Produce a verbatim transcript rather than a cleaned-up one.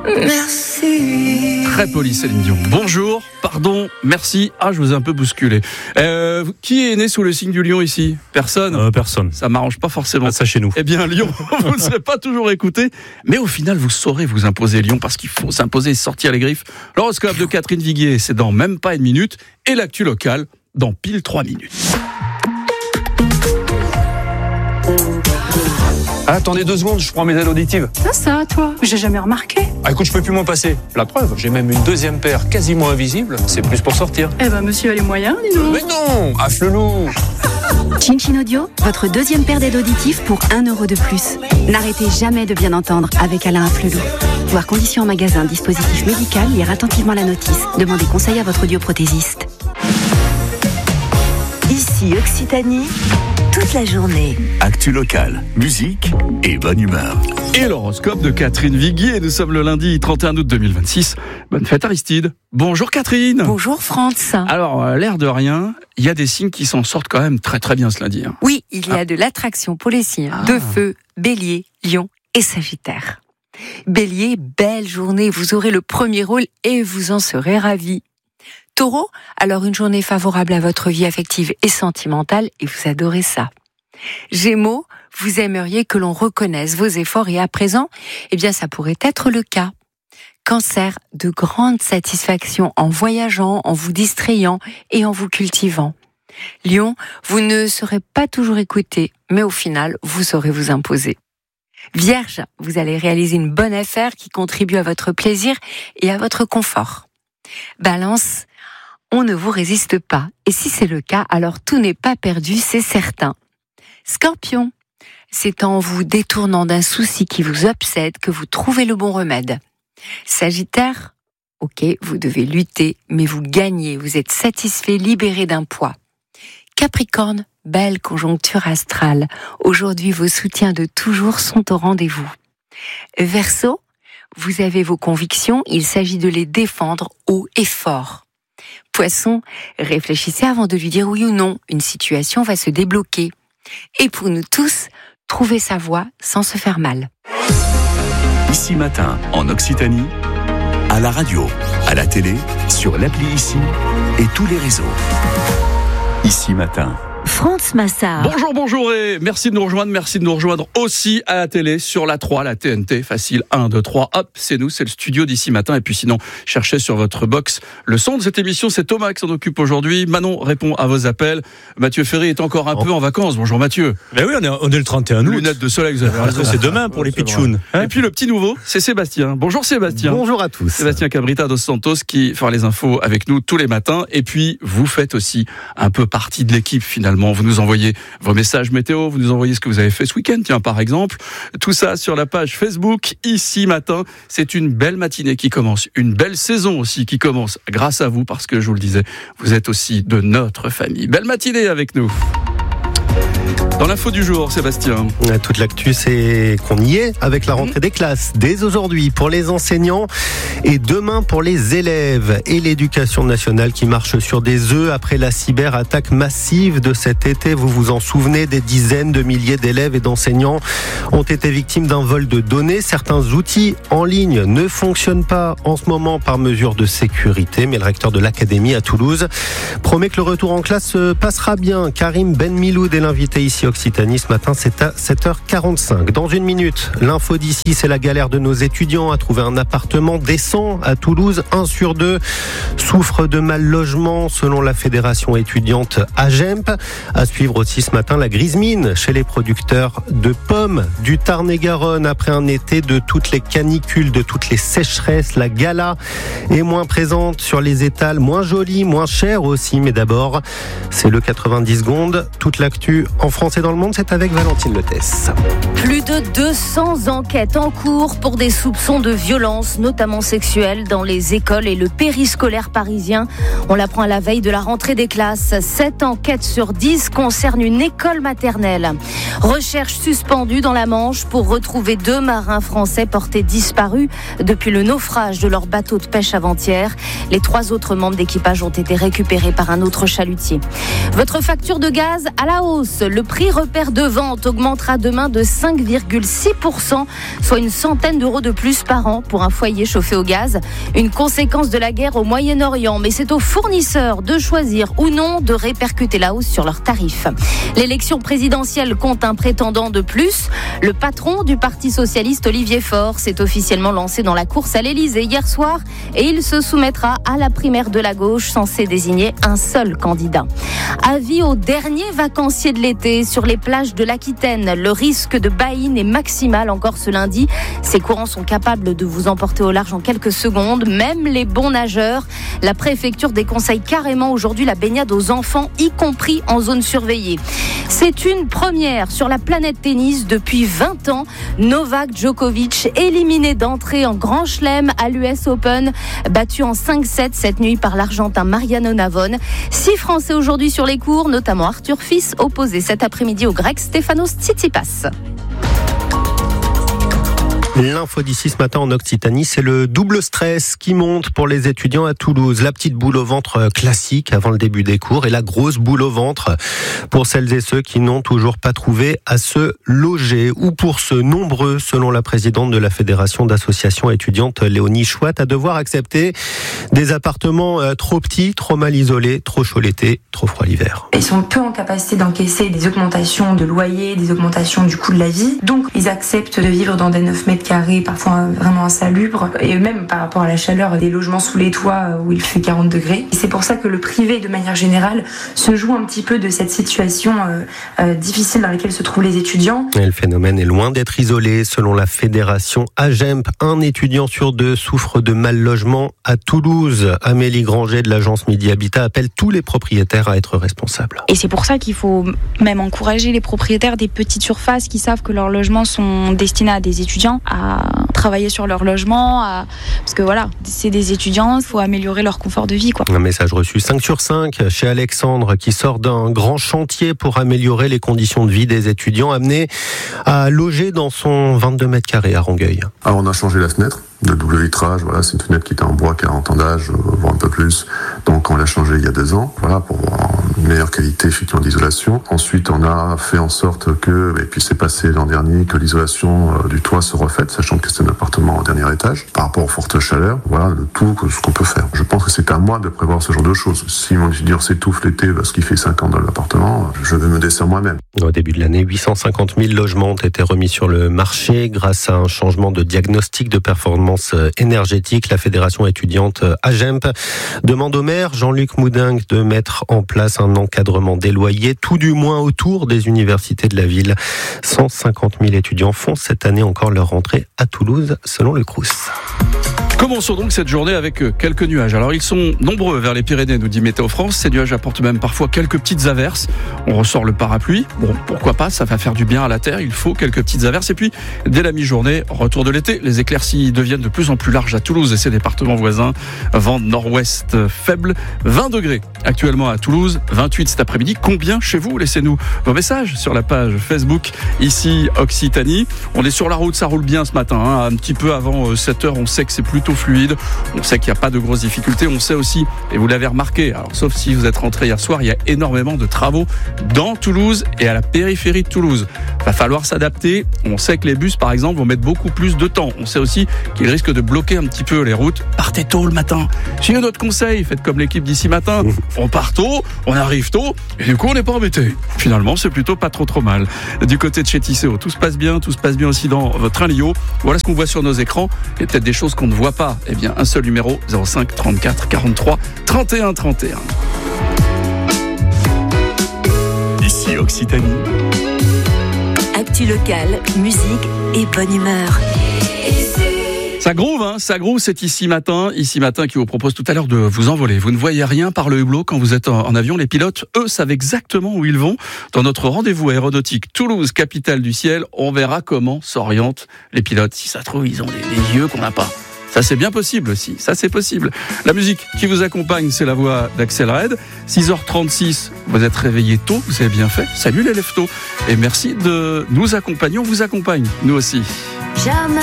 Merci. Très poli Céline Dion. Bonjour, pardon, merci. Ah, je vous ai un peu bousculé. Euh, qui est né sous le signe du lion ici ? Personne euh, Personne. Ça m'arrange pas forcément. Ah, ça chez nous. Eh bien, Lyon, vous ne serez pas toujours écouté, mais au final, vous saurez vous imposer Lyon parce qu'il faut s'imposer et sortir les griffes. L'horoscope de Catherine Viguier, c'est dans même pas une minute, et l'actu locale dans pile trois minutes. Ah, attendez deux secondes, je prends mes aides auditives. Ah ça, toi, j'ai jamais remarqué. Ah écoute, je peux plus m'en passer. La preuve, j'ai même une deuxième paire quasiment invisible. C'est plus pour sortir. Eh ben, monsieur a les moyens, dis donc. Mais non, afflelou. Chin-Chin Audio, votre deuxième paire d'aides auditives pour un euro de plus. N'arrêtez jamais de bien entendre avec Alain Afflelou. Voir conditions en magasin, dispositif médical, lire attentivement la notice. Demandez conseil à votre audioprothésiste. Ici Occitanie, toute la journée. Actu locale, musique et bonne humeur. Et l'horoscope de Catherine Viguier. Nous sommes le lundi trente et un août deux mille vingt-six. Bonne fête Aristide. Bonjour Catherine. Bonjour France. Alors, euh, l'air de rien, il y a des signes qui s'en sortent quand même très très bien ce lundi. Hein. Oui, il y a ah. de l'attraction pour les signes ah. de feu, Bélier, Lion et Sagittaire. Bélier, belle journée, vous aurez le premier rôle et vous en serez ravis. Taureau, alors une journée favorable à votre vie affective et sentimentale et vous adorez ça. Gémeaux, vous aimeriez que l'on reconnaisse vos efforts et à présent, eh bien ça pourrait être le cas. Cancer, de grandes satisfactions en voyageant, en vous distrayant et en vous cultivant. Lion, vous ne serez pas toujours écouté, mais au final, vous saurez vous imposer. Vierge, vous allez réaliser une bonne affaire qui contribue à votre plaisir et à votre confort. Balance, on ne vous résiste pas. Et si c'est le cas, alors tout n'est pas perdu, c'est certain. Scorpion, c'est en vous détournant d'un souci qui vous obsède que vous trouvez le bon remède. Sagittaire, ok, vous devez lutter, mais vous gagnez, vous êtes satisfait, libéré d'un poids. Capricorne, belle conjoncture astrale. Aujourd'hui, vos soutiens de toujours sont au rendez-vous. Verseau, vous avez vos convictions, il s'agit de les défendre haut et fort. Poisson, réfléchissez avant de lui dire oui ou non, une situation va se débloquer. Et pour nous tous, trouver sa voie sans se faire mal. Ici Matin, en Occitanie, à la radio, à la télé, sur l'appli Ici et tous les réseaux. Ici Matin. France Massard. Bonjour, bonjour et merci de nous rejoindre. Merci de nous rejoindre aussi à la télé, sur la trois, la T N T. Facile, un, deux, trois, hop, c'est nous, c'est le studio d'Ici Matin. Et puis sinon, cherchez sur votre box le son de cette émission. C'est Thomas qui s'en occupe aujourd'hui. Manon répond à vos appels. Mathieu Ferry est encore un oh. peu en vacances. Bonjour Mathieu. Ben oui, on est, on est le trente et un août. Lunettes de soleil, vous avez raison. C'est demain pour les pitchouns. Hein et puis le petit nouveau, c'est Sébastien. Bonjour Sébastien. Bonjour à tous. Sébastien Cabrita dos Santos qui fera les infos avec nous tous les matins. Et puis, vous faites aussi un peu partie de l'équipe finalement. Vous nous envoyez vos messages météo, vous nous envoyez ce que vous avez fait ce week-end, tiens, par exemple. Tout ça sur la page Facebook, Ici Matin. C'est une belle matinée qui commence, une belle saison aussi qui commence, grâce à vous, parce que je vous le disais, vous êtes aussi de notre famille. Belle matinée avec nous. Dans l'info du jour, Sébastien. Toute l'actu, c'est qu'on y est avec la rentrée des classes dès aujourd'hui pour les enseignants et demain pour les élèves. Et l'éducation nationale qui marche sur des œufs après la cyberattaque massive de cet été. Vous vous en souvenez, des dizaines de milliers d'élèves et d'enseignants ont été victimes d'un vol de données. Certains outils en ligne ne fonctionnent pas en ce moment par mesure de sécurité. Mais le recteur de l'académie à Toulouse promet que le retour en classe se passera bien. Karim Ben Miloud est l'invité ici Occitanie ce matin, c'est à sept heures quarante-cinq. Dans une minute, l'info d'ici, c'est la galère de nos étudiants à trouver un appartement décent à Toulouse. Un sur deux souffre de mal logement selon la fédération étudiante AGEMP. À suivre aussi ce matin la grise mine chez les producteurs de pommes du Tarn-et-Garonne. Après un été de toutes les canicules, de toutes les sécheresses, la gala est moins présente sur les étals, moins jolie, moins chère aussi. Mais d'abord, c'est le quatre-vingt-dix secondes. Toute l'actu en France et dans le monde, c'est avec Valentine Letès. Plus de deux cents enquêtes en cours pour des soupçons de violence, notamment sexuelles, dans les écoles et le périscolaire parisien. On l'apprend à la veille de la rentrée des classes. sept enquêtes sur dix concernent une école maternelle. Recherche suspendue dans la Manche pour retrouver deux marins français portés disparus depuis le naufrage de leur bateau de pêche avant-hier. Les trois autres membres d'équipage ont été récupérés par un autre chalutier. Votre facture de gaz à la hausse. Le prix prix repère de vente augmentera demain de cinq virgule six pour cent, soit une centaine d'euros de plus par an pour un foyer chauffé au gaz. Une conséquence de la guerre au Moyen-Orient, mais c'est aux fournisseurs de choisir ou non de répercuter la hausse sur leurs tarifs. L'élection présidentielle compte un prétendant de plus. Le patron du Parti socialiste, Olivier Faure, s'est officiellement lancé dans la course à l'Élysée hier soir et il se soumettra à la primaire de la gauche censée désigner un seul candidat. Avis aux derniers vacanciers de l'été sur les plages de l'Aquitaine. Le risque de baïne est maximal encore ce lundi. Ces courants sont capables de vous emporter au large en quelques secondes, même les bons nageurs. La préfecture déconseille carrément aujourd'hui la baignade aux enfants, y compris en zone surveillée. C'est une première sur la planète tennis depuis vingt ans. Novak Djokovic éliminé d'entrée en Grand Chelem à l'U S Open, battu en cinq sept cette nuit par l'Argentin Mariano Navone. Six Français aujourd'hui sur les cours, notamment Arthur Fils, opposé cet après-midi au Grec Stefanos Tsitsipas. L'info d'ici ce matin en Occitanie, c'est le double stress qui monte pour les étudiants à Toulouse. La petite boule au ventre classique avant le début des cours et la grosse boule au ventre pour celles et ceux qui n'ont toujours pas trouvé à se loger. Ou pour ceux nombreux, selon la présidente de la Fédération d'associations étudiantes, Léonie Chouette, à devoir accepter des appartements trop petits, trop mal isolés, trop chaud l'été, trop froid l'hiver. Ils sont peu en capacité d'encaisser des augmentations de loyer, des augmentations du coût de la vie. Donc ils acceptent de vivre dans des neuf mètres carrés, parfois vraiment insalubres, et même par rapport à la chaleur des logements sous les toits où il fait quarante degrés. Et c'est pour ça que le privé, de manière générale, se joue un petit peu de cette situation euh, euh, difficile dans laquelle se trouvent les étudiants. Et le phénomène est loin d'être isolé. Selon la fédération AGEMP, un étudiant sur deux souffre de mal logement à Toulouse. Amélie Granger de l'agence Midi Habitat appelle tous les propriétaires à être responsables. Et c'est pour ça qu'il faut même encourager les propriétaires des petites surfaces qui savent que leurs logements sont destinés à des étudiants à travailler sur leur logement, à... parce que voilà, c'est des étudiants, il faut améliorer leur confort de vie, quoi. Un message reçu cinq sur cinq chez Alexandre qui sort d'un grand chantier pour améliorer les conditions de vie des étudiants amenés à loger dans son vingt-deux mètres carrés à Rangueil. Alors on a changé la fenêtre de double vitrage, voilà, c'est une fenêtre qui était en bois quarante ans d'âge, voire un peu plus. Donc on l'a changé il y a deux ans, voilà, pour une meilleure qualité effectivement d'isolation. Ensuite on a fait en sorte que, et puis c'est passé l'an dernier, que l'isolation du toit se refaite, sachant que c'est un appartement au dernier étage, par rapport aux fortes chaleurs, voilà le tout, ce qu'on peut faire. Je pense que c'est à moi de prévoir ce genre de choses. Si mon étudiant s'étouffe l'été parce qu'il fait cinq ans dans l'appartement, je vais me desserre moi-même. Au début de l'année, huit cent cinquante mille logements ont été remis sur le marché grâce à un changement de diagnostic de performance énergétique. La fédération étudiante AGEMP demande au maire Jean-Luc Moudingue de mettre en place un encadrement des loyers, tout du moins autour des universités de la ville. cent cinquante mille étudiants font cette année encore leur rentrée à Toulouse, selon le Crous. Commençons donc cette journée avec quelques nuages. Alors ils sont nombreux vers les Pyrénées, nous dit Météo France. Ces nuages apportent même parfois quelques petites averses. On ressort le parapluie. Bon, pourquoi pas, ça va faire du bien à la terre. Il faut quelques petites averses. Et puis, dès la mi-journée, retour de l'été. Les éclaircies deviennent de plus en plus larges à Toulouse et ses départements voisins. Vent nord-ouest faible. vingt degrés actuellement à Toulouse. vingt-huit cet après-midi. Combien chez vous? Laissez-nous vos messages sur la page Facebook ici Occitanie. On est sur la route, ça roule bien ce matin. Hein. Un petit peu avant sept heures, on sait que c'est plutôt fluide. On sait qu'il n'y a pas de grosses difficultés. On sait aussi, et vous l'avez remarqué, alors sauf si vous êtes rentré hier soir, il y a énormément de travaux dans Toulouse et à la périphérie de Toulouse. Va falloir s'adapter. On sait que les bus, par exemple, vont mettre beaucoup plus de temps. On sait aussi qu'ils risquent de bloquer un petit peu les routes. Partez tôt le matin. Suivez notre conseil. Faites comme l'équipe d'ici matin. On part tôt, on arrive tôt, et du coup, on n'est pas embêté. Finalement, c'est plutôt pas trop trop mal. Du côté de chez Tisséo, tout se passe bien. Tout se passe bien aussi dans votre train Lio. Voilà ce qu'on voit sur nos écrans. Il y a peut-être des choses qu'on ne voit pas. Eh bien, un seul numéro, zéro cinq trente-quatre quarante-trois trente et un trente et un. Ici Occitanie. Actu locale, musique et bonne humeur. Ça groove, hein, ça groove, c'est Ici Matin. Ici Matin qui vous propose tout à l'heure de vous envoler. Vous ne voyez rien par le hublot quand vous êtes en, en avion. Les pilotes, eux, savent exactement où ils vont. Dans notre rendez-vous aéronautique Toulouse, capitale du ciel, on verra comment s'orientent les pilotes. Si ça se trouve, ils ont des, des yeux qu'on n'a pas. Ça, c'est bien possible aussi. Ça, c'est possible. La musique qui vous accompagne, c'est la voix d'Axel Red. six heures trente-six, vous êtes réveillés tôt, vous avez bien fait. Salut les leftos. Et merci de nous accompagner. On vous accompagne, nous aussi. Jamais